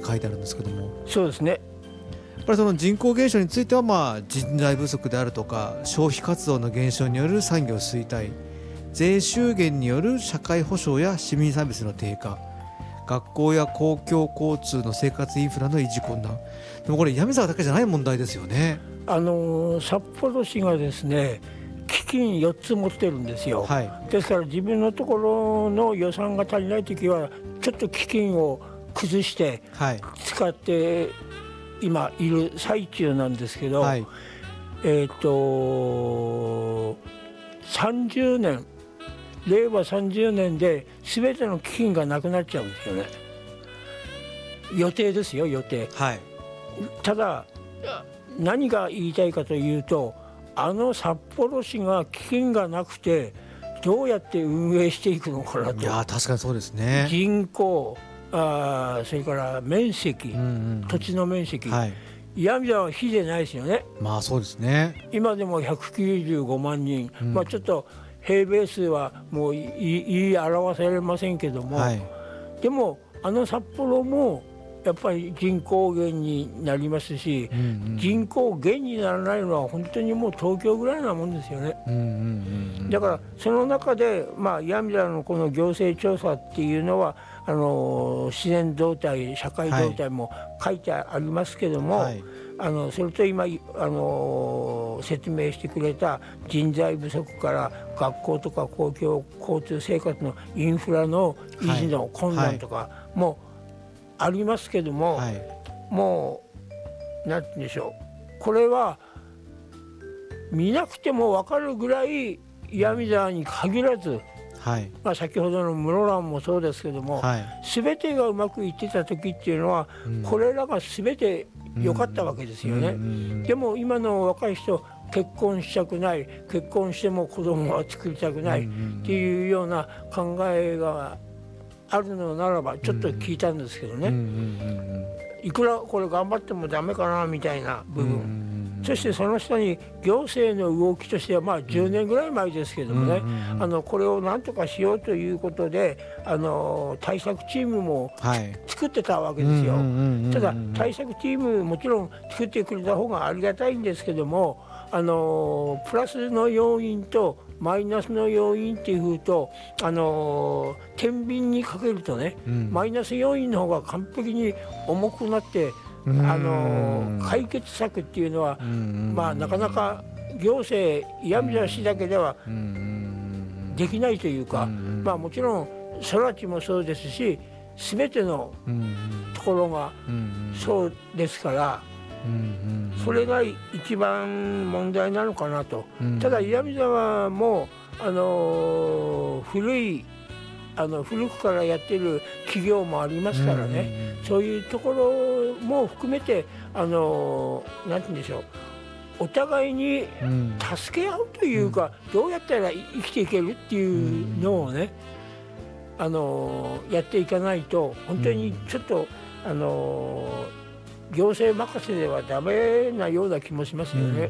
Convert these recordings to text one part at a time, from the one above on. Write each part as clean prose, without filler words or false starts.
書いてあるんですけども、 そうですね。 やっぱりその人口減少については人材不足であるとか消費活動の減少による産業衰退、税収減による社会保障や市民サービスの低下、学校や公共交通の生活インフラの維持困難。でもこれ闇沢だけじゃない問題ですよね。 札幌市がですね基金4つ持ってるんですよ、ですから自分のところの予算が足りないときはちょっと基金を崩して使って今いる最中なんですけど、30年令和30年で全ての基金がなくなっちゃうんですよね。予定ですよ、予定。ただ何が言いたいかというと、札幌市が基金がなくてどうやって運営していくのかなと。 いや確かにそうですね。 人口、それから面積、土地の面積、闇沢は比でないですよね。 そうですね。 今でも195万人、ちょっと平米数はもう言い表せられませんけども、でも札幌もやっぱり人口減になりますし、人口減にならないのは本当にもう東京ぐらいなもんですよね。だからその中で闇沢のこの行政調査っていうのは自然動態、社会動態も書いてありますけども、それと今説明してくれた人材不足から学校とか公共交通生活のインフラの維持の困難とかもありますけども、もう何て言うんでしょう、これは見なくても分かるぐらい闇沢に限らず、先ほどの室蘭もそうですけども、全てがうまくいってた時っていうのは、これらが全て良かったわけですよね。でも今の若い人、結婚したくない、結婚しても子供は作りたくないっていうような考えがあるのならばちょっと聞いたんですけどね、いくらこれ頑張ってもダメかなみたいな部分、そしてその下に行政の動きとしては10年ぐらい前ですけどもね、これを何とかしようということで対策チームも作ってたわけですよ。ただ対策チームもちろん作ってくれた方がありがたいんですけども、プラスの要因とマイナスの要因っていうふうと天秤にかけるとね、マイナス要因の方が完璧に重くなって解決策っていうのはなかなか行政闇沢市だけではできないというか、もちろん空知もそうですし全てのところがそうですから、それが一番問題なのかなと。ただ闇沢も古くからやってる企業もありますからね、そういうところも含めてなんて言うんでしょう、お互いに助け合うというか、どうやったら生きていけるっていうのをね、やっていかないと本当にちょっと行政任せではダメなような気もしますよね。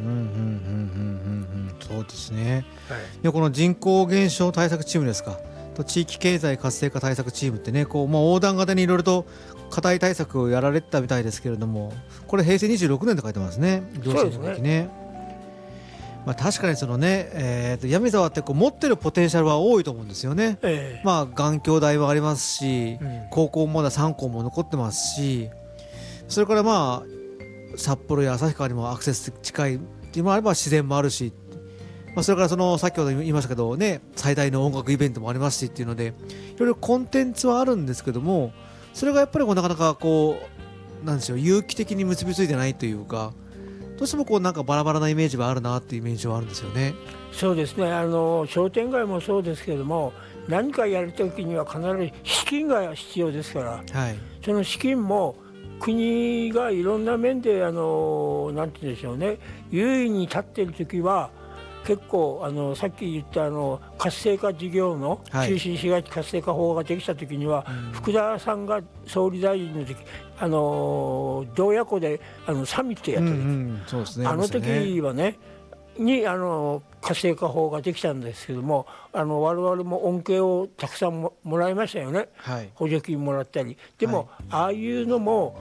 そうですね。でこの人口減少対策チームですかと地域経済活性化対策チームってね、横断型にいろいろと課題対策をやられてたみたいですけれども、これ平成26年と書いてますね、行政の時ね。確かにそのね、闇沢って持ってるポテンシャルは多いと思うんですよね。眼鏡台もありますし、高校もまだ3校も残ってますし、それから札幌や旭川にもアクセス近いっていうのもあれば自然もあるし、それから先ほど言いましたけどね、最大の音楽イベントもありますしっていうので、いろいろコンテンツはあるんですけども、それがやっぱりなかなかなんでしょう、有機的に結びついてないというか、どうしてもなんかバラバラなイメージはあるなっていうイメージはあるんですよね。 そうですね。商店街もそうですけども、何かやるときには必ず資金が必要ですから、その資金も国がいろんな面でなんて言うんでしょうね、優位に立っているときは結構さっき言った活性化事業の中心市街地活性化法ができたときには、福田さんが総理大臣の時洞爺湖でサミットやった時、あの時はね活性化法ができたんですけども、我々も恩恵をたくさんもらいましたよね、補助金もらったり。でも、ああいうのも